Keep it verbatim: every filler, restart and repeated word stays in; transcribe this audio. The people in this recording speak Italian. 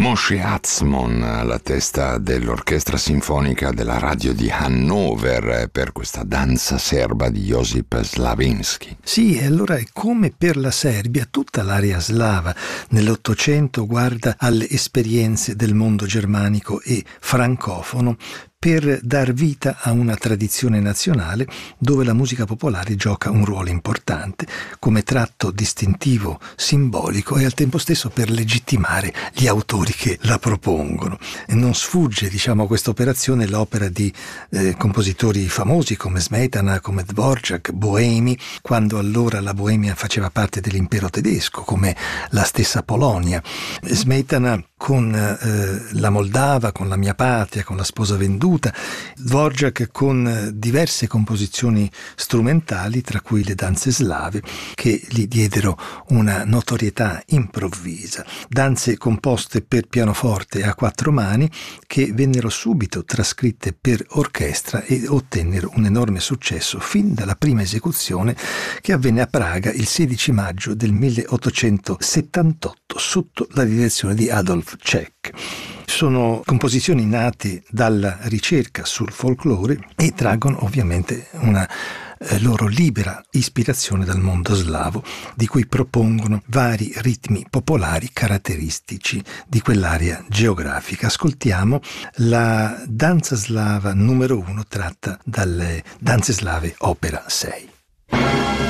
Moshe Atzmon alla testa dell'Orchestra Sinfonica della Radio di Hannover per questa danza serba di Josip Slavinsky. Sì, e allora è come per la Serbia, tutta l'area slava nell'Ottocento guarda alle esperienze del mondo germanico e francofono per dar vita a una tradizione nazionale dove la musica popolare gioca un ruolo importante come tratto distintivo, simbolico e al tempo stesso per legittimare gli autori che la propongono. E non sfugge, diciamo, a questa operazione l'opera di eh, compositori famosi come Smetana, come Dvorak, boemi, quando allora la Boemia faceva parte dell'impero tedesco, come la stessa Polonia. Smetana con eh, la Moldava, con La mia patria, con La sposa venduta, Dvorak con diverse composizioni strumentali, tra cui le danze slave, che gli diedero una notorietà improvvisa. Danze composte per pianoforte a quattro mani che vennero subito trascritte per orchestra e ottennero un enorme successo fin dalla prima esecuzione che avvenne a Praga il sedici maggio del milleottocentosettantotto sotto la direzione di Adolf Cech. Sono composizioni nate dalla ricerca sul folklore e traggono ovviamente una eh, loro libera ispirazione dal mondo slavo, di cui propongono vari ritmi popolari caratteristici di quell'area geografica. Ascoltiamo la danza slava numero uno tratta dalle Danze slave opera sei.